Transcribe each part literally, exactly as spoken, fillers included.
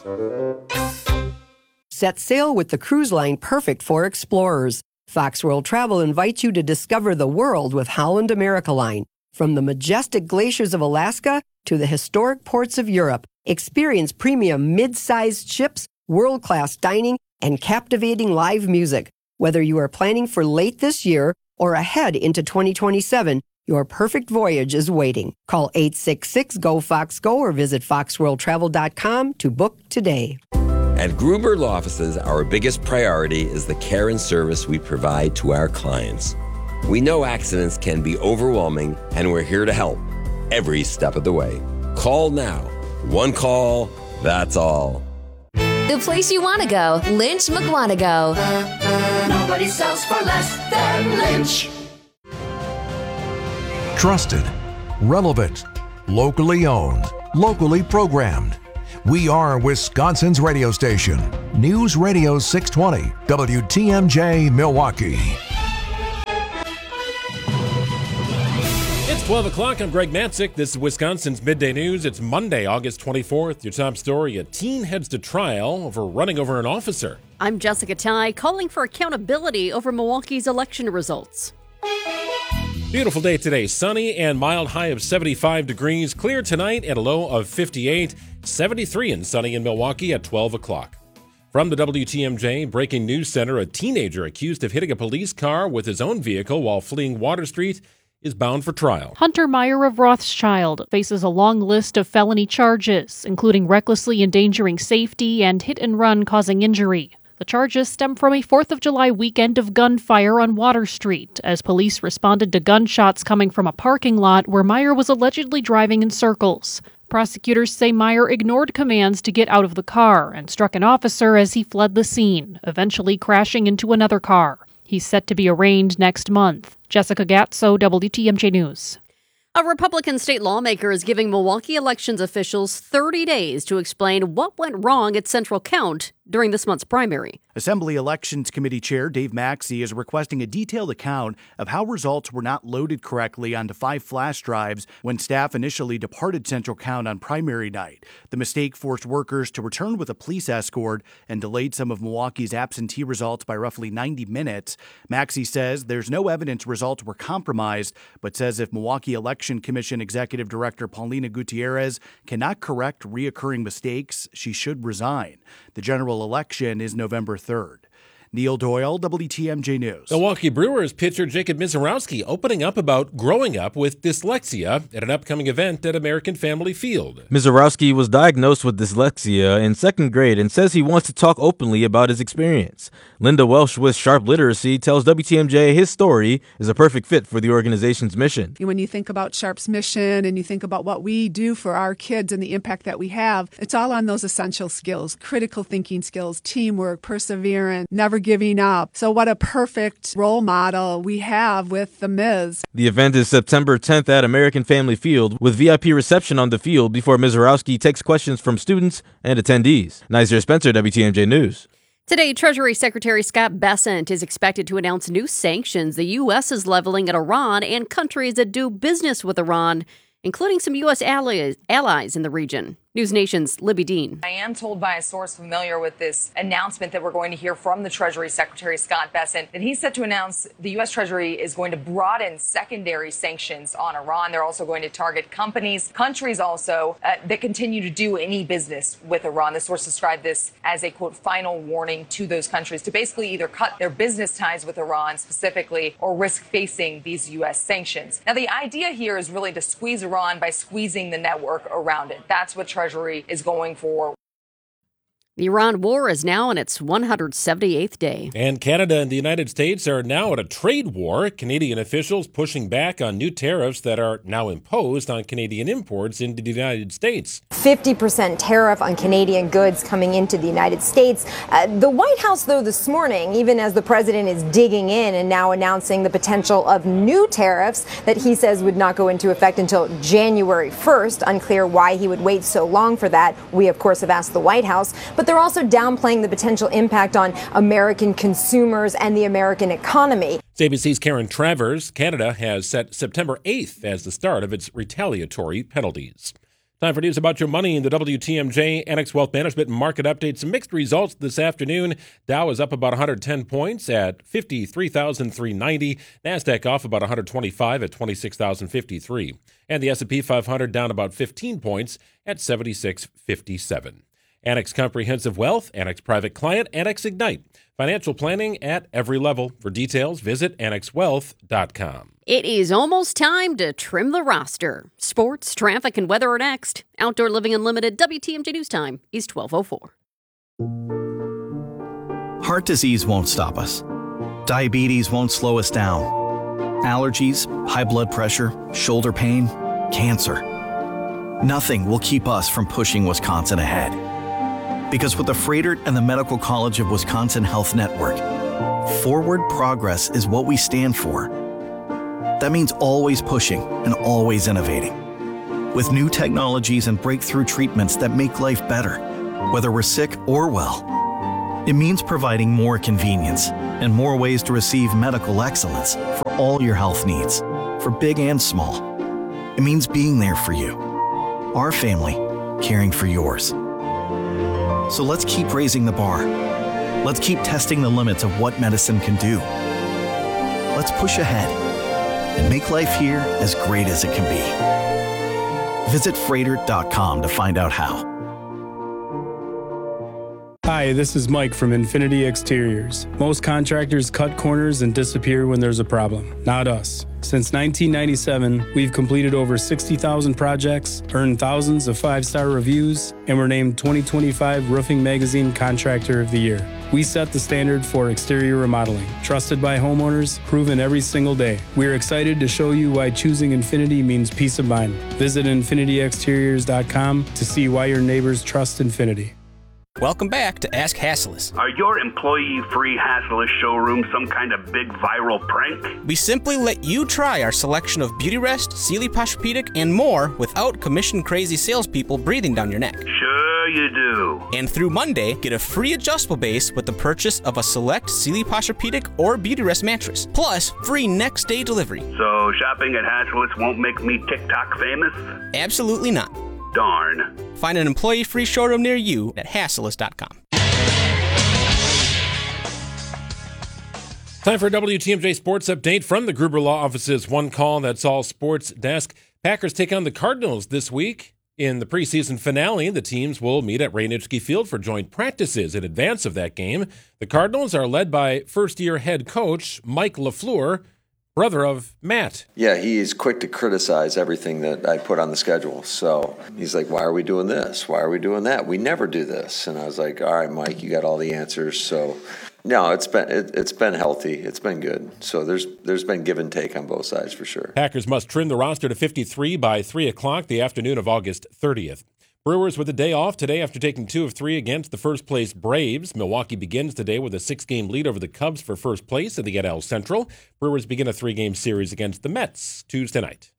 Set sail with the cruise line perfect for explorers. Fox World Travel invites you to discover the world with Holland America Line. From the majestic glaciers of Alaska to the historic ports of Europe, experience premium mid-sized ships, world-class dining, and captivating live music. Whether you are planning for late this year or ahead into twenty twenty-seven, your perfect voyage is waiting. Call eight six six, G O, Fox, Go or visit fox world travel dot com to book today. At Gruber Law Offices, our biggest priority is the care and service we provide to our clients. We know accidents can be overwhelming, and we're here to help every step of the way. Call now. One call, that's all. The place you want to go, Lynch McWanago. Nobody sells for less than Lynch. Trusted, relevant, locally owned, locally programmed. We are Wisconsin's radio station. News Radio six twenty, W T M J Milwaukee. It's twelve o'clock. I'm Greg Matzik. This is Wisconsin's Midday News. It's Monday, August twenty-fourth. Your top story, a teen heads to trial over running over an officer. I'm Jessica Ty, calling for accountability over Milwaukee's election results. Beautiful day today. Sunny and mild, high of seventy-five degrees. Clear tonight at a low of fifty-eight. seventy-three and sunny in Milwaukee at twelve o'clock. From the W T M J Breaking News Center, a teenager accused of hitting a police car with his own vehicle while fleeing Water Street is bound for trial. Hunter Meyer of Rothschild faces a long list of felony charges, including recklessly endangering safety and hit and run causing injury. The charges stem from a fourth of July weekend of gunfire on Water Street as police responded to gunshots coming from a parking lot where Meyer was allegedly driving in circles. Prosecutors say Meyer ignored commands to get out of the car and struck an officer as he fled the scene, eventually crashing into another car. He's set to be arraigned next month. Jessica Gatso, W T M J News. A Republican state lawmaker is giving Milwaukee elections officials thirty days to explain what went wrong at Central Count during this month's primary. Assembly Elections Committee Chair Dave Maxey is requesting a detailed account of how results were not loaded correctly onto five flash drives when staff initially departed Central Count on primary night. The mistake forced workers to return with a police escort and delayed some of Milwaukee's absentee results by roughly ninety minutes. Maxey says there's no evidence results were compromised, but says if Milwaukee Election Commission Executive Director Paulina Gutierrez cannot correct reoccurring mistakes, she should resign. The general election is November third. Neil Doyle, W T M J News. Milwaukee Brewers pitcher Jacob Misiorowski opening up about growing up with dyslexia at an upcoming event at American Family Field. Misiorowski was diagnosed with dyslexia in second grade and says he wants to talk openly about his experience. Linda Welsh with Sharp Literacy tells W T M J his story is a perfect fit for the organization's mission. When you think about Sharp's mission and you think about what we do for our kids and the impact that we have, it's all on those essential skills, critical thinking skills, teamwork, perseverance, never giving up. So what a perfect role model we have with the Miz. The event is September tenth at American Family Field with V I P reception on the field before Misiorowski takes questions from students and attendees. Nizer Spencer, W T M J News. Today, Treasury Secretary Scott Bessent is expected to announce new sanctions the U S is leveling at Iran and countries that do business with Iran, including some U S allies, allies in the region. News Nation's Libby Dean. I am told by a source familiar with this announcement that we're going to hear from the Treasury Secretary Scott Bessent that he's set to announce the U S. Treasury is going to broaden secondary sanctions on Iran. They're also going to target companies, countries also, uh, that continue to do any business with Iran. The source described this as a, quote, final warning to those countries to basically either cut their business ties with Iran specifically or risk facing these U S sanctions. Now, the idea here is really to squeeze Iran by squeezing the network around it. That's what Treasury is going for. The Iran war is now in its one hundred seventy-eighth day. And Canada and the United States are now at a trade war. Canadian officials pushing back on new tariffs that are now imposed on Canadian imports into the United States. fifty percent tariff on Canadian goods coming into the United States. Uh, the White House, though, this morning, even as the president is digging in and now announcing the potential of new tariffs that he says would not go into effect until January first. Unclear why he would wait so long for that. We, of course, have asked the White House. But they're also downplaying the potential impact on American consumers and the American economy. A B C's Karen Travers. Canada has set September eighth as the start of its retaliatory penalties. Time for news about your money in the W T M J Annex Wealth Management Market Update. Some mixed results this afternoon. Dow is up about one hundred ten points at fifty-three thousand three hundred ninety. NASDAQ off about one hundred twenty-five at twenty-six thousand fifty-three. And the S and P five hundred down about fifteen points at seventy-six fifty-seven. Annex Comprehensive Wealth, Annex Private Client, Annex Ignite. Financial planning at every level. For details, visit annex wealth dot com. It is almost time to trim the roster. Sports, traffic, and weather are next. Outdoor Living Unlimited W T M J News Time is twelve oh four. Heart disease won't stop us. Diabetes won't slow us down. Allergies, high blood pressure, shoulder pain, cancer. Nothing will keep us from pushing Wisconsin ahead. Because with the Froedtert and the Medical College of Wisconsin Health Network, forward progress is what we stand for. That means always pushing and always innovating. With new technologies and breakthrough treatments that make life better, whether we're sick or well. It means providing more convenience and more ways to receive medical excellence for all your health needs, for big and small. It means being there for you, our family, caring for yours. So let's keep raising the bar. Let's keep testing the limits of what medicine can do. Let's push ahead and make life here as great as it can be. Visit Froedtert dot com to find out how. Hi, this is Mike from Infinity Exteriors. Most contractors cut corners and disappear when there's a problem. Not us. Since nineteen ninety-seven, we've completed over sixty thousand projects, earned thousands of five-star reviews, and were named twenty twenty-five Roofing Magazine Contractor of the Year. We set the standard for exterior remodeling, trusted by homeowners, proven every single day. We're excited to show you why choosing Infinity means peace of mind. Visit infinity exteriors dot com to see why your neighbors trust Infinity. Welcome back to Ask Hasslis. Are your employee-free Hasslis showroom some kind of big viral prank? We simply let you try our selection of Beautyrest, Sealy Posturepedic, and more without commission-crazy salespeople breathing down your neck. Sure you do. And through Monday, get a free adjustable base with the purchase of a select Sealy Posturepedic or Beautyrest mattress, plus free next-day delivery. So shopping at Hasslis won't make me TikTok famous? Absolutely not. Darn. Find an employee-free showroom near you at hasslis dot com. Time for a W T M J Sports Update from the Gruber Law Office's One Call, That's All Sports Desk. Packers take on the Cardinals this week. In the preseason finale, the teams will meet at Reinitsky Field for joint practices in advance of that game. The Cardinals are led by first-year head coach Mike LaFleur, brother of Matt. Yeah, he's quick to criticize everything that I put on the schedule. So he's like, why are we doing this? Why are we doing that? We never do this. And I was like, all right, Mike, you got all the answers. So no, it's been it, it's been healthy. It's been good. So there's there's been give and take on both sides for sure. Packers must trim the roster to fifty-three by three o'clock the afternoon of August thirtieth. Brewers with a day off today after taking two of three against the first-place Braves. Milwaukee begins today with a six-game lead over the Cubs for first place in the N L Central. Brewers begin a three-game series against the Mets Tuesday night.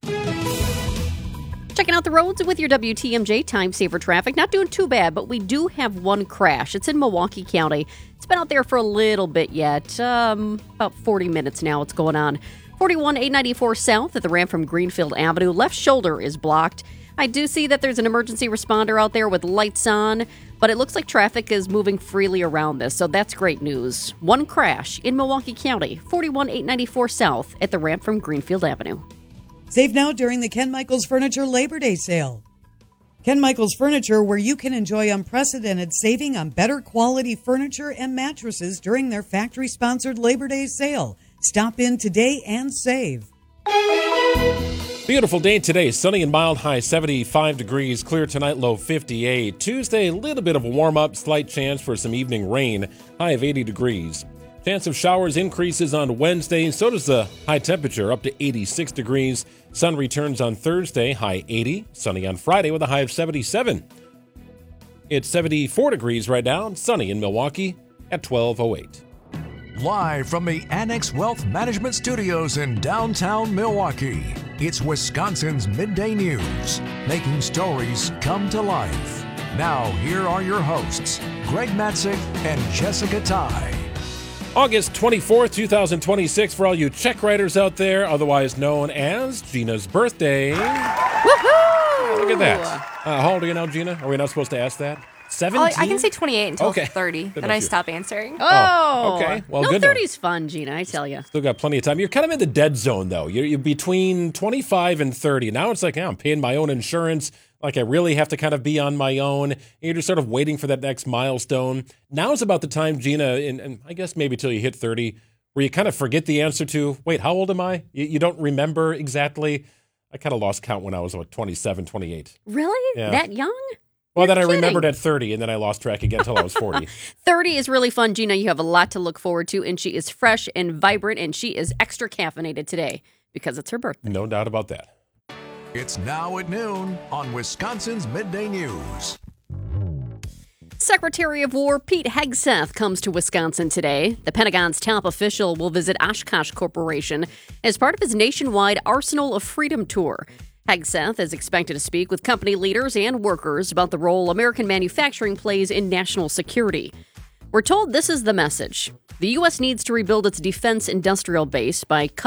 Checking out the roads with your W T M J Time Saver traffic. Not doing too bad, but we do have one crash. It's in Milwaukee County. It's been out there for a little bit yet. Um, about forty minutes now it's going on. forty-one eight ninety-four south at the ramp from Greenfield Avenue. Left shoulder is blocked. I do see that there's an emergency responder out there with lights on, but it looks like traffic is moving freely around this, so that's great news. One crash in Milwaukee County, forty-one eight ninety-four south at the ramp from Greenfield Avenue. Save now during the Ken Michaels Furniture Labor Day sale. Ken Michaels Furniture, where you can enjoy unprecedented saving on better quality furniture and mattresses during their factory-sponsored Labor Day sale. Stop in today and save. Beautiful day today. Sunny and mild, high seventy-five degrees. Clear tonight, low fifty-eight. Tuesday, a little bit of a warm-up. Slight chance for some evening rain. High of eighty degrees. Chance of showers increases on Wednesday. So does the high temperature, up to eighty-six degrees. Sun returns on Thursday, high eighty. Sunny on Friday with a high of seventy-seven. It's seventy-four degrees right now. Sunny in Milwaukee at twelve oh eight. Live from the Annex Wealth Management Studios in downtown Milwaukee, it's Wisconsin's Midday News, making stories come to life. Now, here are your hosts, Greg Matzik and Jessica Ty. August twenty-fourth, twenty twenty-six, for all you check writers out there, otherwise known as Gina's birthday. Woohoo! Look at that. Uh, how old are you now, Gina? Are we not supposed to ask that? seventeen? Oh, I can say twenty-eight until Okay. thirty. Good Then I enough. stop answering. Oh, okay. Well, no, good enough. thirty's fun, Gina, I tell you. Still got plenty of time. You're kind of in the dead zone, though. You're, you're between twenty-five and thirty. Now it's like, yeah, I'm paying my own insurance. Like, I really have to kind of be on my own. And you're just sort of waiting for that next milestone. Now is about the time, Gina, and, and I guess maybe till you hit thirty, where you kind of forget the answer to, wait, how old am I? You, you don't remember exactly. I kind of lost count when I was, what, twenty-seven, twenty-eight. Really? Yeah. That young? Well, then I kidding. remembered at thirty, and then I lost track again until I was forty. thirty is really fun, Gina. You have a lot to look forward to, and she is fresh and vibrant, and she is extra caffeinated today because it's her birthday. No doubt about that. It's now at noon on Wisconsin's Midday News. Secretary of War Pete Hegseth comes to Wisconsin today. The Pentagon's top official will visit Oshkosh Corporation as part of his nationwide Arsenal of Freedom tour. Hegseth is expected to speak with company leaders and workers about the role American manufacturing plays in national security. We're told this is the message. The U S needs to rebuild its defense industrial base by cutting